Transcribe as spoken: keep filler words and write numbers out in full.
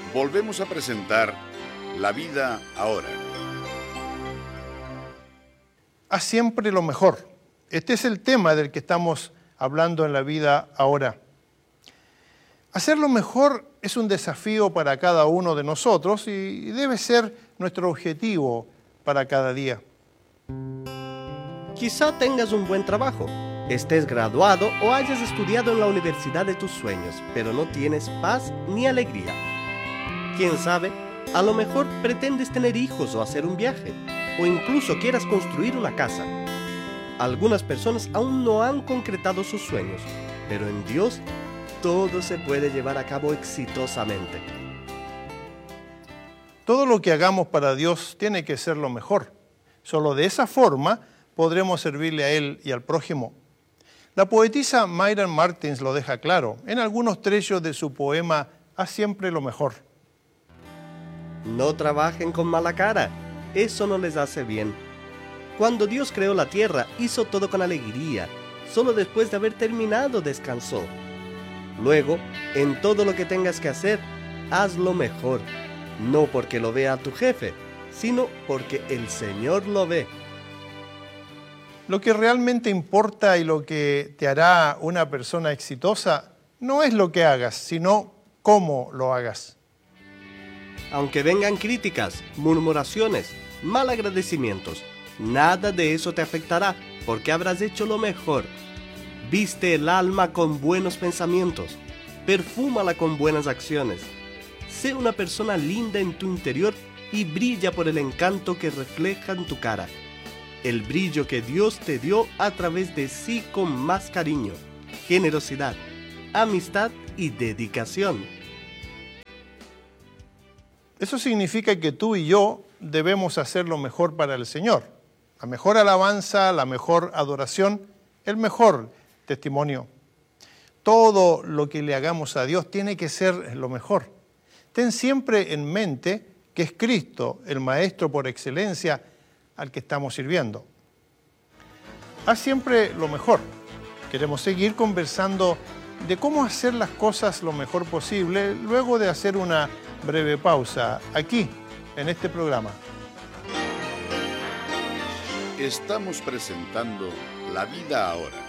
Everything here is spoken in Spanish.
Volvemos a presentar La Vida Ahora. Haz siempre lo mejor. Este es el tema del que estamos hablando en La Vida Ahora. Hacer lo mejor es un desafío para cada uno de nosotros y debe ser nuestro objetivo para cada día. Quizá tengas un buen trabajo, estés graduado o hayas estudiado en la universidad de tus sueños, pero no tienes paz ni alegría. ¿Quién sabe? A lo mejor pretendes tener hijos o hacer un viaje, o incluso quieras construir una casa. Algunas personas aún no han concretado sus sueños, pero en Dios todo se puede llevar a cabo exitosamente. Todo lo que hagamos para Dios tiene que ser lo mejor. Solo de esa forma podremos servirle a Él y al prójimo. La poetisa Miriam Martins lo deja claro en algunos trechos de su poema Haz siempre lo mejor. No trabajen con mala cara, eso no les hace bien. Cuando Dios creó la tierra, hizo todo con alegría. Solo después de haber terminado, descansó. Luego, en todo lo que tengas que hacer, hazlo mejor. No porque lo vea tu jefe, sino porque el Señor lo ve. Lo que realmente importa y lo que te hará una persona exitosa no es lo que hagas, sino cómo lo hagas. Aunque vengan críticas, murmuraciones, malagradecimientos, nada de eso te afectará, porque habrás hecho lo mejor. Viste el alma con buenos pensamientos, perfúmala con buenas acciones. Sé una persona linda en tu interior y brilla por el encanto que refleja en tu cara. El brillo que Dios te dio a través de sí con más cariño, generosidad, amistad y dedicación. Eso significa que tú y yo debemos hacer lo mejor para el Señor. La mejor alabanza, la mejor adoración, el mejor testimonio. Todo lo que le hagamos a Dios tiene que ser lo mejor. Ten siempre en mente que es Cristo, el Maestro por excelencia, al que estamos sirviendo. Haz siempre lo mejor. Queremos seguir conversando de cómo hacer las cosas lo mejor posible luego de hacer una breve pausa aquí, en este programa. Estamos presentando La Vida Ahora.